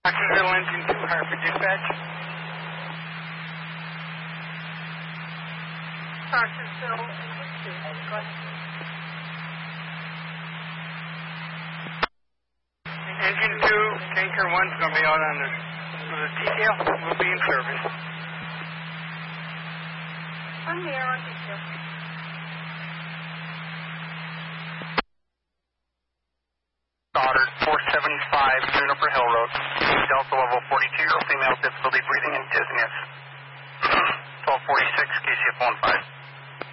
Jacksonville Engine 2, Hartford Dispatch. Jacksonville Engine 2, go ahead. Engine 2, Tanker 1's going to be out on the detail. We'll be in service. On the air on detail. Stoddard, 475, Juniper Hill Road. Delta level 42, female difficulty breathing and dizziness. 1246, KCF 15.